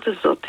ההתלהבות הזאת,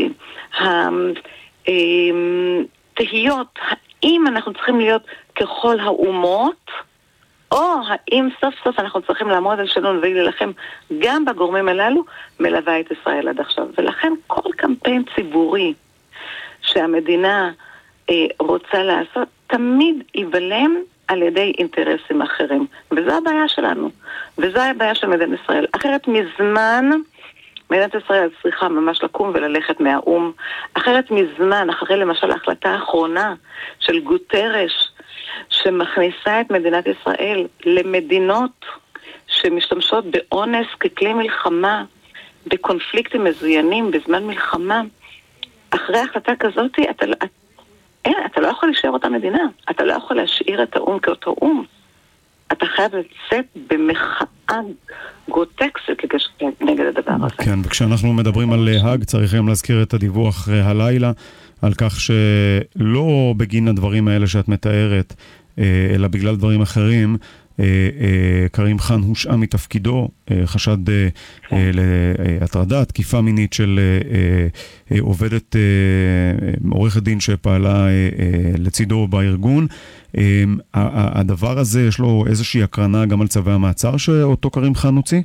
התהיות, האם אנחנו צריכים להיות ככל האומות, או האם סוף סוף אנחנו צריכים לעמוד על שלנו ולהילחם גם בגורמים הללו, מלווה את ישראל עד עכשיו. ולכן כל קמפיין ציבורי שהמדינה רוצה לעשות, תמיד ייבלם על ידי אינטרסים אחרים. וזו הבעיה שלנו. וזו הבעיה של מדינת ישראל. אחרת מזמן, מדינת ישראל צריכה ממש לקום וללכת מהאום. אחרת מזמן, אחרי למשל ההחלטה האחרונה של גוטרש, שמכניסה את מדינת ישראל למדינות שמשתמשות באונס ככלי מלחמה, בקונפליקטים מזוינים בזמן מלחמה, אחרי החלטה כזאת, אתה לא יכול להישאר אותה מדינה. אתה לא יכול להשאיר את האום כאותו אום. אתה חייב לצאת במחאה גרוטקסית נגד הדבר הזה. כן, וכשאנחנו מדברים על האג, צריך גם להזכיר את הדיווח הלילה, על כך שלא בגין הדברים האלה שאת מתארת, אלא בגלל דברים אחרים, קרים חאן הושעה מתפקידו, חשד להטרדה, תקיפה מינית של עובדת עורכת דין שפעלה לצידו בארגון. הדבר הזה יש לו איזושהי הקרנה גם על צווי המעצר שאותו קרים חאן הוציא?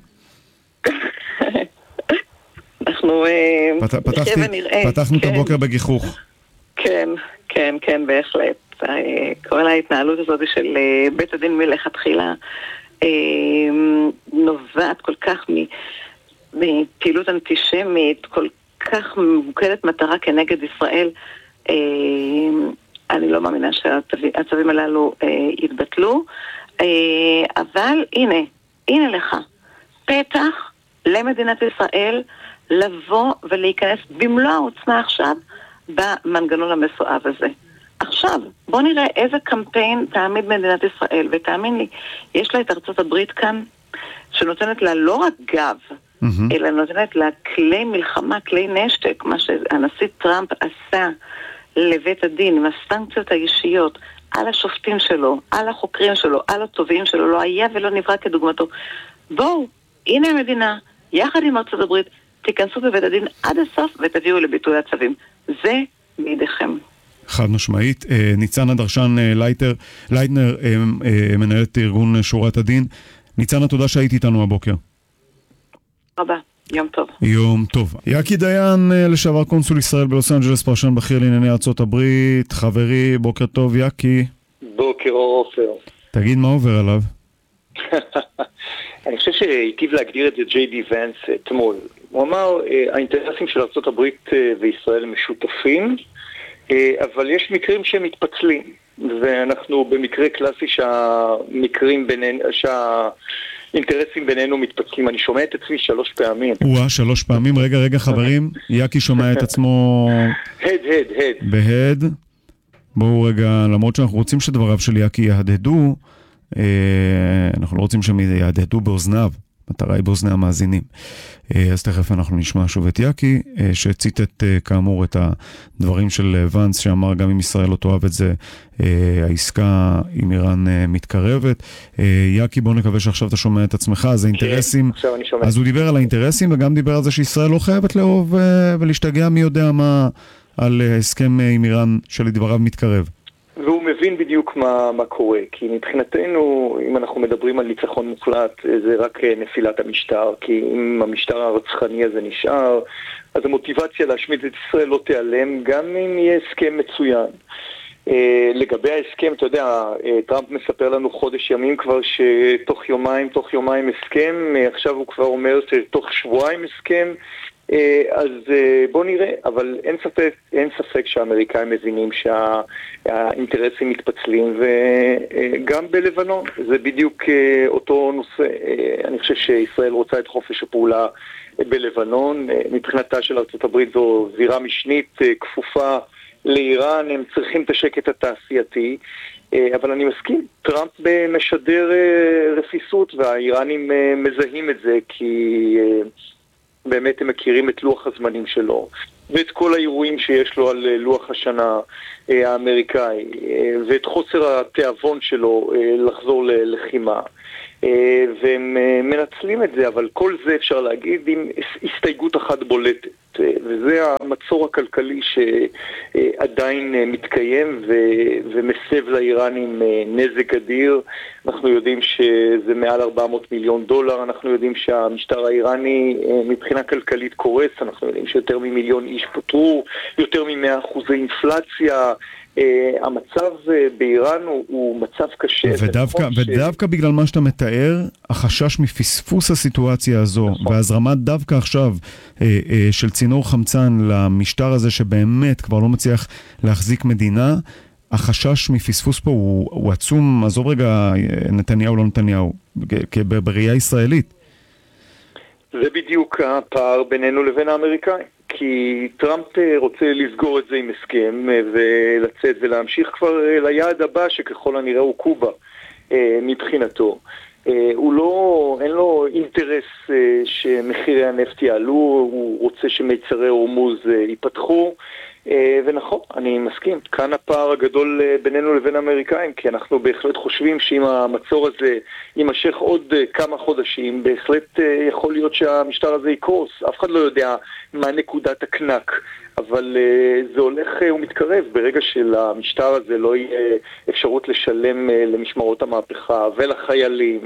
אנחנו פתחנו את הבוקר בגיחוך. כן, בהחלט. כל ההתנהלות הזאת של בית הדין מלכתחילה נובעת כל כך מפעילות אנטישמית, כל כך ממוקדת מטרה כנגד ישראל. אני לא מאמינה שהצווים הללו יתבטלו, אבל הנה לך פתח למדינת ישראל לבוא ולהיכנס במלוא העוצמה עכשיו במנגנון המסואב הזה. עכשיו, בוא נראה איזה קמפיין תעמיד מדינת ישראל, ותאמין לי, יש לה את ארצות הברית כאן, שנותנת לה לא רק גב, אלא נותנת לה כלי מלחמה, כלי נשק, מה שהנשיא טראמפ עשה לבית הדין, עם הסנקציות האישיות, על השופטים שלו, על החוקרים שלו, על הטובים שלו, לא היה ולא נברא כדוגמתו. בואו, הנה המדינה, יחד עם ארצות הברית, תיכנסו בבית הדין עד הסוף ותביאו לביטוי הצווים. זה בידיכם. חד משמעית. ניצנה דרשן לייטנר, מנהלת ארגון שורת הדין. ניצנה, תודה שהיית איתנו הבוקר. רבה, יום טוב. יום טוב. יקי דיין, לשעבר קונסול ישראל בלוס אנג'לס, פרשן בכיר לענייני ארצות הברית. חברי, בוקר טוב יקי. בוקר אור עופר. תגיד מה עובר עליו. אני חושב שהיטיב להגדיר את זה ג'יי די ונס אתמול. הוא אמר, האינטרסים של ארצות הברית וישראל משותפים, אבל יש מקרים שהם מתפצלים, ואנחנו במקרה קלאסי שהאינטרסים בינינו מתפצלים. אני שומע את עצמי 3 פעמים. 3 פעמים, רגע חברים, יקי שומע את עצמו בהד. בואו רגע, למרות שאנחנו רוצים שדבריו של יקי יהדהדו, אנחנו לא רוצים שהם יהדהדו באוזניו, מטרה היא באוזני המאזינים. אז תכף אנחנו נשמע שוב את יקי, שציטט כאמור את הדברים של ונס, שאמר גם אם ישראל לא תאהב את זה, העסקה עם איראן מתקרבת. יקי, בוא נקווה שעכשיו אתה שומע את עצמך, אז האינטרסים, אז הוא דיבר על האינטרסים, וגם דיבר על זה שישראל לא חייבת לאהוב ולהשתגע מי יודע מה על הסכם עם איראן שלדבריו מתקרב. והוא מבין בדיוק מה קורה, כי מבחינתנו, אם אנחנו מדברים על ניצחון מוחלט, זה רק נפילת המשטר, כי אם המשטר הרצחני הזה נשאר, אז המוטיבציה להשמיד את ישראל לא תיעלם, גם אם יהיה הסכם מצוין. לגבי ההסכם, אתה יודע, טראמפ מספר לנו חודש ימים כבר שתוך יומיים הסכם, עכשיו הוא כבר אומר שתוך שבועיים הסכם, אז בוא נראה, אבל אין ספק שהאמריקאים מבינים שהאינטרסים מתפצלים, וגם בלבנון זה בדיוק אותו נושא. אני חושב שישראל רוצה את חופש הפעולה בלבנון. מבחינתה של ארצות הברית זו זירה משנית כפופה לאיראן, הם צריכים את השקט התעשייתי, אבל אני מסכים, טראמפ משדר רפיסות, והאיראנים מזהים את זה, כי באמת הם מכירים את לוח הזמנים שלו, ואת כל האירועים שיש לו על לוח השנה האמריקאי, ואת חוסר התיאבון שלו לחזור ללחימה. והם מנצלים את זה, אבל כל זה אפשר להגיד עם הסתייגות אחת בולטת. וזה המצור הכלכלי שעדיין מתקיים ומסב לאיראנים נזק אדיר. אנחנו יודעים שזה מעל 400 מיליון דולר, אנחנו יודעים שהמשטר האיראני מבחינה כלכלית קורס, אנחנו יודעים שיותר ממיליון איש פוטרו, יותר מ100% אינפלציה, המצב באיראן הוא מצב קשה. ודווקא בגלל מה שאתה מתאר, החשש מפספוס הסיטואציה הזו, והזרמת דווקא עכשיו של צינור חמצן למשטר הזה שבאמת כבר לא מצליח להחזיק מדינה, החשש מפספוס פה הוא עצום. עזוב רגע נתניהו לא נתניהו, בראייה ישראלית. זה בדיוק הפער בינינו לבין האמריקאים. כי טראמפ רוצה לסגור את זה עם הסכם ולצאת ולהמשיך כבר ליעד הבא שככל הנראה הוא קובה מבחינתו. אין לו אינטרס שמחירי הנפט יעלו, הוא רוצה שמיצרי הורמוז ייפתחו, ונכון, אני מסכים. כאן הפער הגדול בינינו לבין האמריקאים, כי אנחנו בהחלט חושבים שאם המצור הזה יימשך עוד כמה חודשים, בהחלט יכול להיות שהמשטר הזה יקרוס. אף אחד לא יודע מה נקודת הקנק, אבל זה הולך ומתקרב. ברגע שלמשטר הזה לא יהיה אפשרות לשלם למשמרות המהפכה ולחיילים,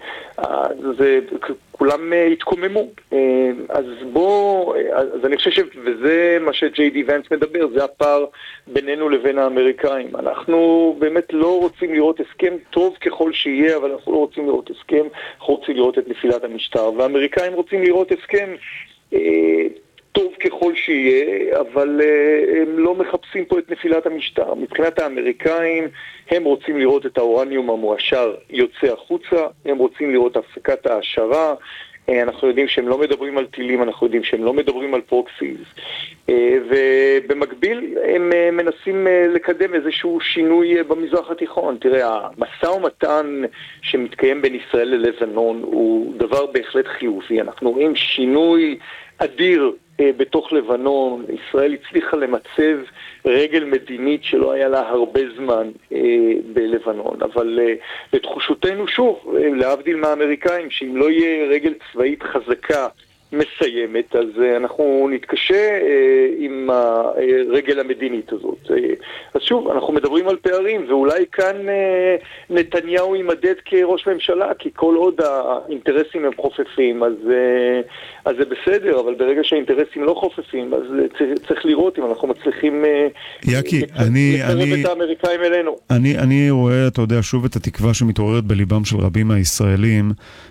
כולם יתקוממו. אז אני חושב וזה מה ש-J.D. Vance מדבר, זה הפער בינינו לבין האמריקאים. אנחנו באמת לא רוצים לראות הסכם טוב ככל שיהיה, אבל אנחנו לא רוצים לראות הסכם, אנחנו רוצים לראות את נפילת המשטר, והאמריקאים רוצים לראות הסכם טוב ככל שיהיה, אבל הם לא מחפשים פה את נפילת המשטר. מבחינת האמריקאים, הם רוצים לראות את האורניום המועשר יוצא החוצה, הם רוצים לראות הפסקת העשרה, אנחנו יודעים שהם לא מדברים על טילים, אנחנו יודעים שהם לא מדברים על פרוקסיז, ובמקביל הם מנסים לקדם איזשהו שינוי במזרח התיכון. תראה, המשא ומתן שמתקיים בין ישראל ללבנון הוא דבר בהחלט חיובי. אנחנו רואים שינוי אדיר בתוך לבנון. ישראל הצליחה למצב רגל מדינית שלא היה לה הרבה זמן בלבנון, אבל לתחושותינו שוב, להבדיל מהאמריקאים, שאם לא יהיה רגל צבאית חזקה מסיימת, אז אנחנו נתקשה עם הרגל המדינית הזאת. אז שוב, אנחנו מדברים על פערים, ואולי כאן נתניהו יימדד כראש ממשלה, כי כל עוד האינטרסים הם חופפים, אז זה בסדר, אבל ברגע שהאינטרסים לא חופפים, אז צריך לראות אם אנחנו מצליחים לצרף את האמריקאים אלינו. אני רואה, אתה יודע, שוב את התקווה שמתעוררת בליבם של רבים מהישראלים,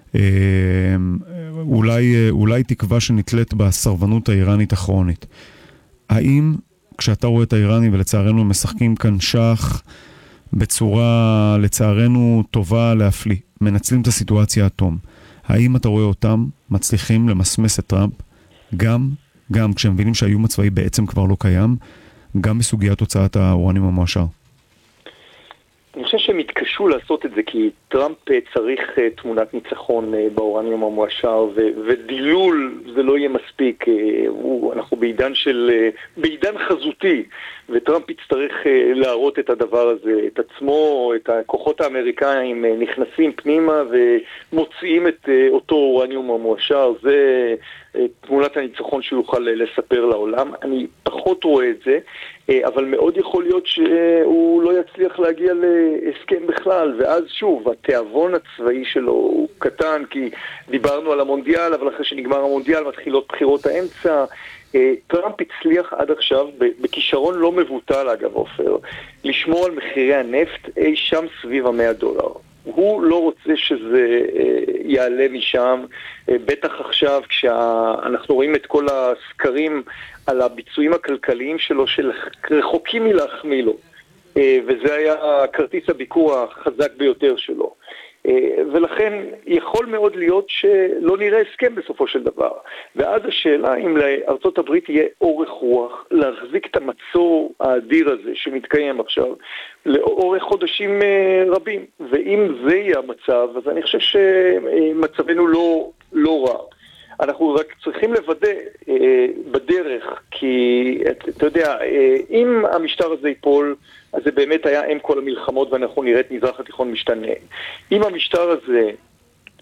אולי תקווה שנתלת בסרבנות האיראנית הכרונית. האם כשאתה רואה את האיראנים, ולצערנו הם משחקים כאן שח בצורה לצערנו טובה להפליא, מנצלים את הסיטואציה האטום, האם אתה רואה אותם מצליחים למסמס את טראמפ גם כשהם מבינים שהאיום הצבאי בעצם כבר לא קיים, גם בסוגיית הוצאת האורניום המועשר? אני חושב שהם התקשו לעשות את זה, כי טראמפ צריך תמונת ניצחון באורניום המועשר, ודילול זה לא יהיה מספיק. אנחנו בעידן חזותי, וטראמפ יצטרך להראות את הדבר הזה, את עצמו, את הכוחות האמריקאים נכנסים פנימה ומוציאים את אותו אורניום המועשר. זה תמונת הניצחון שיוכל לספר לעולם. אני פחות רואה את זה, אבל מאוד יכול להיות שהוא לא יצליח להגיע להסכם בכלל, ואז שוב, התיאבון הצבאי שלו הוא קטן, כי דיברנו על המונדיאל, אבל אחרי שנגמר המונדיאל מתחילות בחירות האמצע. טראמפ הצליח עד עכשיו, בכישרון לא מבוטל אגב עופר, לשמור על מחירי הנפט אי שם סביב $100. הוא לא רוצה שזה יעלה משם, בטח עכשיו כשאנחנו רואים את כל הסקרים על הביצועים הכלכליים שלו שרחוקים מלהחמיא לו, וזה היה כרטיס הביקור החזק ביותר שלו. ולכן יכול מאוד להיות שלא נראה הסכם בסופו של דבר. ואז השאלה אם לארצות הברית יהיה אורך רוח להחזיק את המצור האדיר הזה שמתקיים עכשיו לאורך חודשים רבים. ואם זה יהיה המצב, אז אני חושב שמצבנו לא רע. אנחנו רק צריכים לוודא בדרך, כי אתה יודע, אם המשטר הזה ייפול, אז זה באמת היה עם כל המלחמות, ואנחנו נראה את מזרח התיכון משתנה. אם המשטר הזה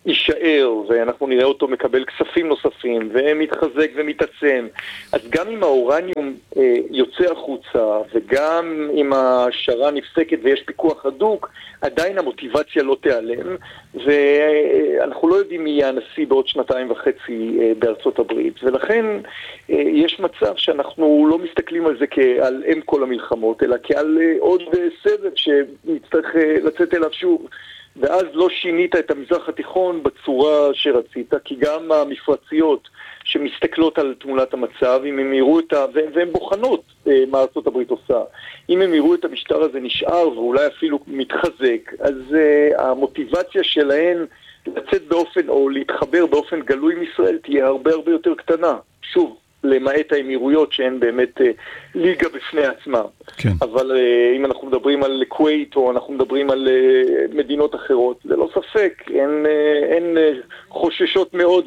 יישאר, ואנחנו נראה אותו מקבל כספים נוספים, ומתחזק ומתעצם. אז גם אם האורניום יוצא החוצה, וגם אם השערה נפסקת ויש פיקוח הדוק, עדיין המוטיבציה לא תיעלם, ואנחנו לא יודעים מי יהיה הנשיא בעוד 2.5 בארצות הברית, ולכן יש מצב שאנחנו לא מסתכלים על זה כעל אם כל המלחמות, אלא כעל עוד סבב שנצטרך לצאת אליו שוב. ואז לא שינית את המזרח התיכון בצורה שרצית, כי גם המפרציות שמסתכלות על תמונת המצב, אם הם יראו והן בוחנות מה ארצות הברית עושה, אם הם יראו את המשטר הזה נשאר ואולי אפילו מתחזק, אז המוטיבציה שלהן לצאת באופן או להתחבר באופן גלוי עם ישראל תהיה הרבה הרבה יותר קטנה. שוב, למעט האמירויות שהן באמת ליגה בפני עצמה. כן. אבל אם אנחנו מדברים על כווית או אנחנו מדברים על מדינות אחרות, ללא ספק, הן חוששות מאוד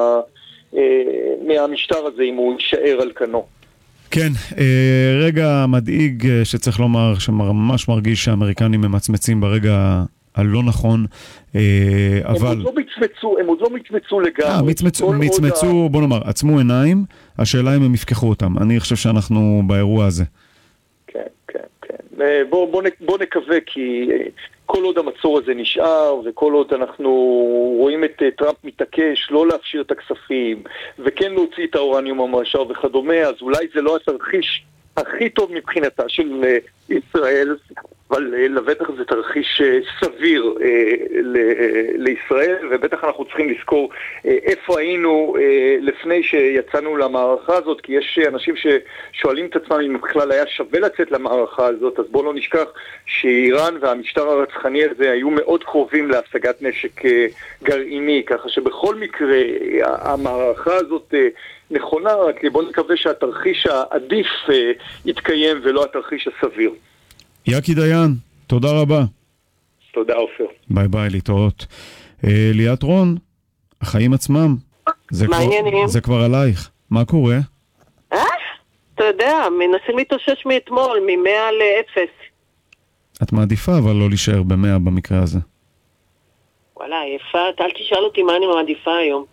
מהמשטר הזה אם הוא יישאר על כנו. כן, רגע מדאיג שצריך לומר שממש מרגיש שהאמריקנים ממצמצים ברגע הלא נכון, אבל... הם עוד לא מצמצו לגמרי. מצמצו, בוא נאמר, עצמו עיניים, השאלה אם הם יפקחו אותם. אני חושב שאנחנו באירוע הזה. כן, כן, כן. בוא נקווה, כי כל עוד המצור הזה נשאר, וכל עוד אנחנו רואים את טראמפ מתעקש לא להפשיר את הכספים, וכן להוציא את האורניום המועשר וכדומה, אז אולי זה לא התרחיש הכי טוב מבחינתה של ישראל, אבל לבטח זה תרחיש סביר לישראל, ובטח אנחנו צריכים לזכור איפה היינו לפני שיצאנו למערכה הזאת, כי יש אנשים ששואלים את עצמם אם בכלל היה שווה לצאת למערכה הזאת, אז בואו לא נשכח שאיראן והמשטר הרצחני הזה היו מאוד קרובים להשגת נשק גרעיני, ככה שבכל מקרה המערכה הזאת נכונה, רק בואו נקווה שהתרחיש העדיף יתקיים ולא התרחיש הסביר. יקי דיין, תודה רבה. תודה עופר. ביי ביי, להתראות. ליאת רון, החיים עצמם, זה כבר עלייך. מה קורה? אתה יודע, מנסים להתאושש מאתמול, מ100 ל0. את מעדיפה אבל לא להישאר ב100 במקרה הזה. וואלה, יפה, אל תשאל אותי מה אני מעדיפה היום.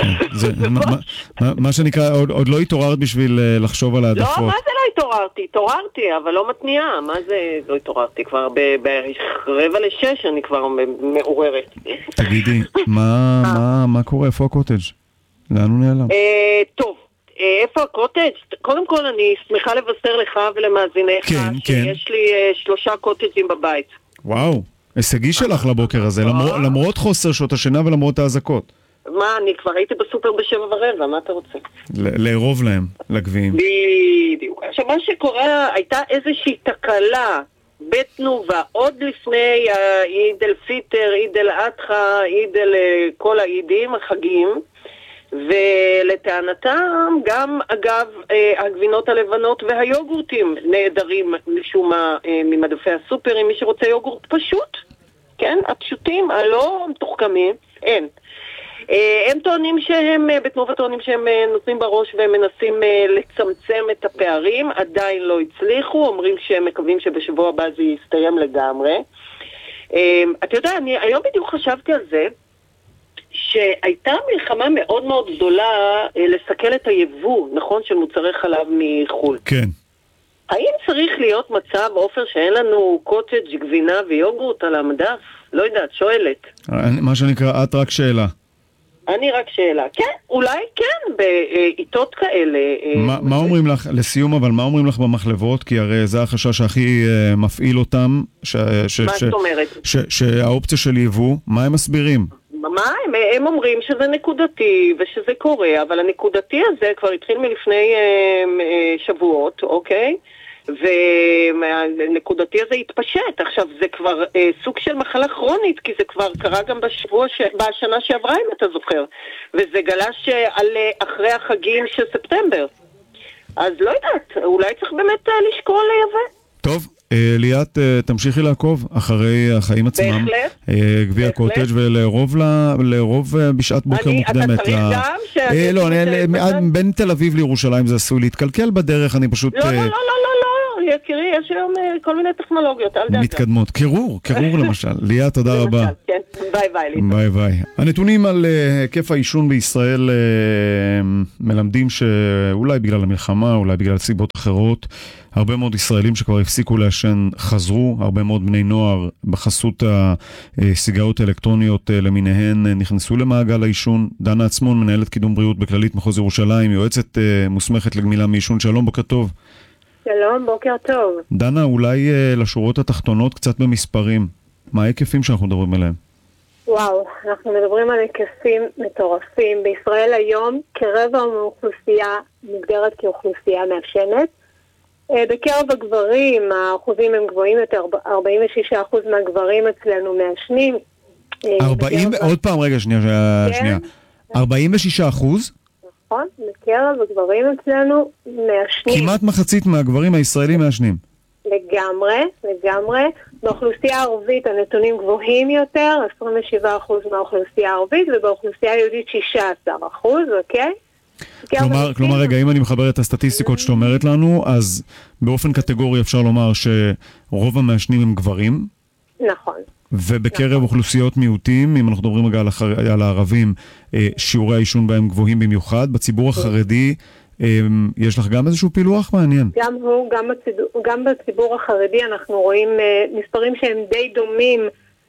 מה שנקרא, עוד לא התעוררת בשביל לחשוב על העדפות. לא, מה זה לא התעוררתי? התעוררתי, אבל לא מתניעה. מה זה לא התעוררתי? כבר ב5:45 אני כבר מעוררת. תגידי, מה קורה? איפה הקוטג'? לאן הוא נעלם? טוב, איפה הקוטג'? קודם כל אני שמחה לבשר לך ולמאזיניך שיש לי 3 קוטג'ים בבית. וואו, הישגי שלך לבוקר הזה, למרות חוסר שעות השינה ולמרות האזעקות. מה, אני כבר הייתי בסופר ב7:15, מה אתה רוצה? לערוב להם, לגביעים. בדיוק. עכשיו, מה שקורה, הייתה איזושהי תקלה בתנובה, עוד לפני עיד אל פיטר, עיד אל אדחה, עיד אל כל העידים, החגים, ולטענתם גם, אגב, הגבינות הלבנות והיוגורטים נהדרים משום מה ממדפי הסופרים, מי שרוצה יוגורט פשוט, כן? הפשוטים, הלא מתוחכמים, אין. הם טוענים שהם, בתנובה טוענים שהם נותנים בראש והם מנסים לצמצם את הפערים, עדיין לא הצליחו, אומרים שהם מקווים שבשבוע הבא זה יסתיים לגמרי. אתה יודע, אני היום בדיוק חשבתי על זה, שהייתה מלחמה מאוד מאוד גדולה לסכל את היבוא, נכון, של מוצרי חלב מחול. כן. האם צריך להיות מצב, עופר, שאין לנו קוטג', גבינה ויוגורט על המדף? לא יודעת, שואלת. מה שנקרא, את רק שאלה. אני רק שאלה. כן, אולי כן, בעיתות כאלה. מה אומרים לך, לסיום, אבל מה אומרים לך במחלבות? כי הרי זה החשש שהכי מפעיל אותם. מה זאת אומרת? שהאופציה של יבוא, מה הם מסבירים? מה? הם אומרים שזה נקודתי ושזה קורה, אבל הנקודתי הזה כבר התחיל מלפני שבועות, אוקיי? והנקודתי הזה התפשט. עכשיו זה כבר סוג של מחלה כרונית, כי זה כבר קרה גם בשנה שעברה, אם אתה זוכר, וזה גלש על אחרי החגים של ספטמבר. אז לא יודעת, אולי צריך באמת לשקול לייבא. טוב, ליאת, תמשיכי לעקוב אחרי החיים עצמם, גביע קוטג' ולערוב בשעת בוקר מוקדמת. אתה צריך גם ש... לא, בין תל אביב לירושלים זה עשוי להתקלקל בדרך, אני פשוט... לא, יקירי, יש היום כל מיני טכנולוגיות, אל דאגה. מתקדמות, קירור למשל. ליאת, תודה רבה. כן. ביי ביי. ביי ביי. הנתונים על היקף העישון בישראל מלמדים שאולי בגלל המלחמה, אולי בגלל סיבות אחרות, הרבה מאוד ישראלים שכבר הפסיקו לעשן חזרו, הרבה מאוד בני נוער בחסות הסיגריות האלקטרוניות למיניהן נכנסו למעגל העישון. דנה עצמון, מנהלת קידום בריאות בכללית מחוז ירושלים, יועצת מוסמכת לגמילה מעישון. שלום, בוקר טוב. שלום, בוקר טוב. דנה, אולי לשורות התחתונות קצת במספרים. מה ההיקפים שאנחנו מדברים עליהם? וואו, אנחנו מדברים על היקפים מטורפים. בישראל היום כרבע מאוכלוסייה מוגדרת כאוכלוסייה מעשנת. בקרב הגברים האחוזים הם גבוהים יותר, 46% מהגברים אצלנו מעשנים. 40, עוד פעם רגע, שנייה. 46%? נכון, בקרב הגברים אצלנו מעשנים. כמעט מחצית מהגברים הישראלים מעשנים. לגמרי. באוכלוסייה הערבית הנתונים גבוהים יותר, 27% מהאוכלוסייה הערבית, ובאוכלוסייה היהודית 16%, אוקיי? כלומר, רגע, אם אני מחבר את הסטטיסטיקות שאת אומרת לנו, אז באופן קטגורי אפשר לומר שרוב המעשנים הם גברים. נכון. ובקרב אוכלוסיות מיעוטים, אם אנחנו מדברים רגע על הערבים, שיעורי העישון בהם גבוהים במיוחד. בציבור החרדי, יש לך גם איזשהו פילוח מעניין? גם בציבור החרדי אנחנו רואים מספרים שהם די דומים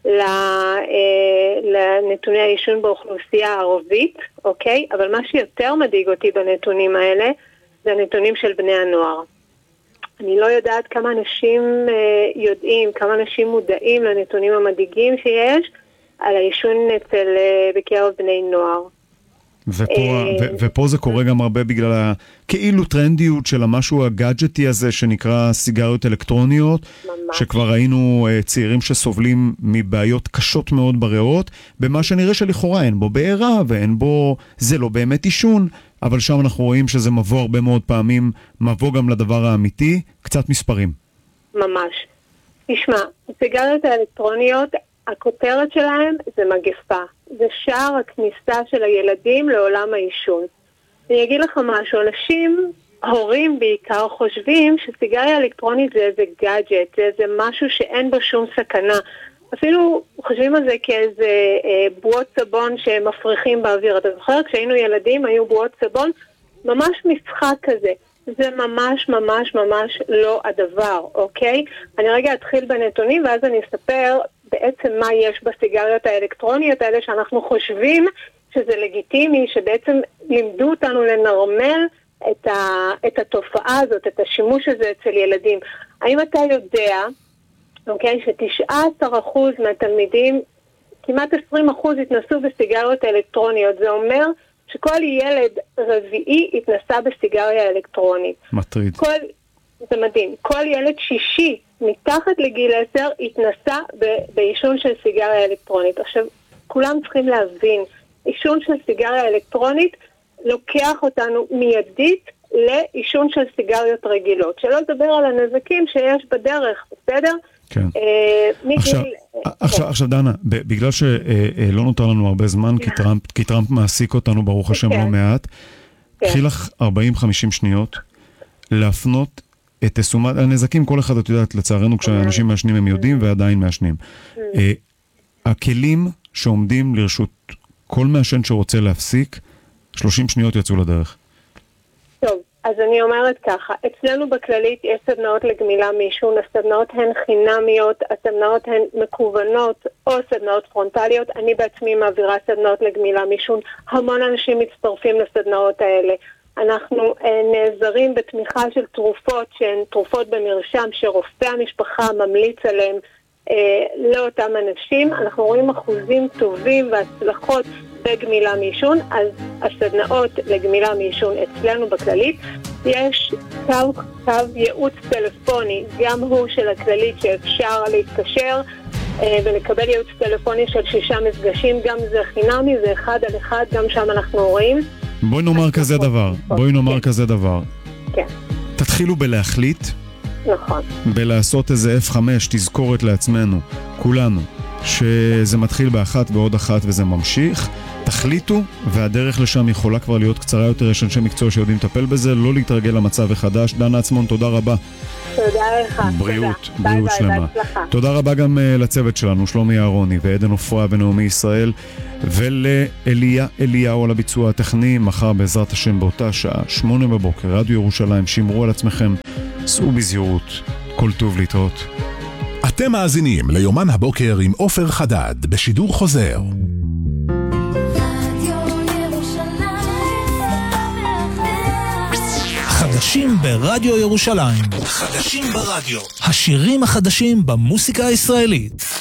לנתוני העישון באוכלוסייה הערבית, אוקיי? אבל מה שיותר מדאיג אותי בנתונים האלה, זה הנתונים של בני הנוער. אני לא יודעת כמה אנשים יודעים, כמה אנשים מודעים לנתונים המדאיגים שיש על העישון בקרב בני נוער. ופה זה קורה גם הרבה בגלל כאילו טרנדיות של המשהו הגאדג'טי הזה שנקרא סיגריות אלקטרוניות, שכבר ראינו צעירים שסובלים מבעיות קשות מאוד בריאות, במה שנראה שלכאורה אין בו בעירה ואין בו, זה לא באמת עישון, אבל שם אנחנו רואים שזה מבוא הרבה מאוד פעמים, מבוא גם לדבר האמיתי. קצת מספרים. ממש. תשמע, הסיגריות האלקטרוניות, הכותרת שלהם זה מגפה. זה שער הכניסה של הילדים לעולם העישון. אני אגיד לך משהו, הורים בעיקר חושבים שסיגריה אלקטרונית זה איזה גאדג'ט, זה איזה משהו שאין בו שום סכנה. אפילו חושבים על זה כאיזה בועות סבון שמפריחים באוויר. אתה זוכר, כשהיינו ילדים היו בועות סבון, ממש משחק כזה. זה ממש ממש ממש לא הדבר, אוקיי? אני רגע אתחיל בנתונים ואז אני אספר בעצם מה יש בסיגריות האלקטרוניות האלה שאנחנו חושבים שזה לגיטימי, שבעצם לימדו אותנו לנרמל את התופעה הזאת, את השימוש הזה אצל ילדים. האם אתה יודע, אוקיי, ש19% מהתלמידים, כמעט 20% התנסו בסיגריות אלקטרוניות. זה אומר שכל ילד רביעי התנסה בסיגריה אלקטרונית. מטריד. זה מדהים. כל ילד שישי מתחת לגיל 10 התנסה בעישון של סיגריה אלקטרונית. עכשיו, כולם צריכים להבין, עישון של סיגריה אלקטרונית לוקח אותנו מיידית לעישון של סיגריות רגילות. שלא לדבר על הנזקים שיש בדרך, בסדר? כן. עכשיו דנה, בגלל שלא נותר לנו הרבה זמן, כי טראמפ מעסיק אותנו ברוך השם לא מעט, קחי לך 40-50 שניות להפנות את תשומת הנזקים, כל אחד את יודעת, לצערנו כשאנשים מעשנים הם יודעים ועדיין מעשנים. הכלים שעומדים לרשות כל מעשן שרוצה להפסיק, 30 שניות יצאו לדרך. טוב, אז אני אומרת ככה, אצלנו בכללית יש סדנאות לגמילה מעישון, הסדנאות הן חינמיות, הסדנאות הן מקוונות או סדנאות פרונטליות, אני בעצמי מעבירה סדנאות לגמילה מעישון, המון אנשים מצטרפים לסדנאות האלה. אנחנו נעזרים בתמיכה של תרופות שהן תרופות במרשם שרופא המשפחה ממליץ עליהם לאותם אנשים. אנחנו רואים אחוזים טובים והצלחות בגמילה מעישון. אז הסדנאות לגמילה מעישון אצלנו בכללית, יש קו ייעוץ טלפוני, גם הוא של הכללית שאפשר להתקשר ולקבל ייעוץ טלפוני של 6 מפגשים, גם זה חינמי, זה 1 על 1, גם שם אנחנו רואים. בואי נאמר כזה דבר. כן. תתחילו בלהחליט. נכון. בלעשות איזה F5, תזכורת לעצמנו, כולנו, שזה מתחיל באחת ועוד אחת וזה ממשיך. תחליטו, והדרך לשם יכולה כבר להיות קצרה יותר, יש אנשי מקצוע שיודעים לטפל בזה, לא להתרגל למצב החדש. דנה עצמון, תודה רבה. תודה לך. בריאות, תודה. בריאות ביי, שלמה. בהצלחה. תודה רבה גם לצוות שלנו, שלומי אהרוני ועדן עופרה ונעמי ישראל, ולאליה אליהו על הביצוע הטכני. מחר בעזרת השם באותה שעה, 8 בבוקר, רדיו ירושלים. שמרו על עצמכם, סעו בזהירות, כל טוב, להתראות. אתם מאזינים ליומן הבוקר עם עופר חדד בשידור חוזר. חדשים ברדיו ירושלים. חדשים ברדיו. השירים החדשים במוסיקה הישראלית.